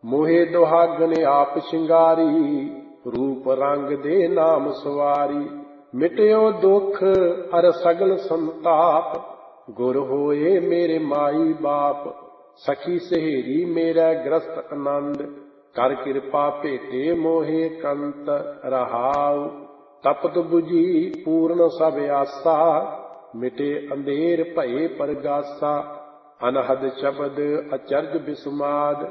मोहे दुहागन आप शिंगारी, रूप रंग दे नाम सवारी। मिटयो दुख अर सगल संताप, गुर होए मेरे माई बाप। सखी सहेरी मेरा ग्रस्त आनंद, कर कृपा भेटे मोहे कंत रहाऊ। तपत बुझी पूर्ण सब आसा, मिटे अंधेर भये परगासा। अनहद शब्द अचरज बिस्माद,